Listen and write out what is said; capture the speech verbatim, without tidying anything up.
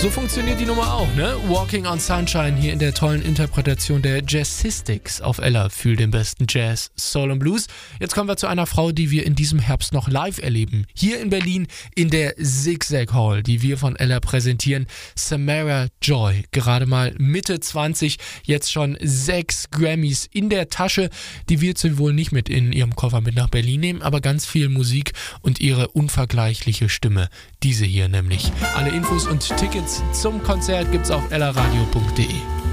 So funktioniert die Nummer auch, ne? Walking on Sunshine hier in der tollen Interpretation der Jazzistics auf Ella. Fühl den besten Jazz, Soul und Blues. Jetzt kommen wir zu einer Frau, die wir in diesem Herbst noch live erleben. Hier in Berlin in der Zigzag Hall, die wir von Ella präsentieren. Samara Joy, gerade mal Mitte zwanzig, jetzt schon sechs Grammys in der Tasche. Die wird sie wohl nicht mit in ihrem Koffer mit nach Berlin nehmen, aber ganz viel Musik und ihre unvergleichliche Stimme. Diese hier nämlich. Alle Infos und Tickets zum Konzert gibt's auf ellaradio punkt de.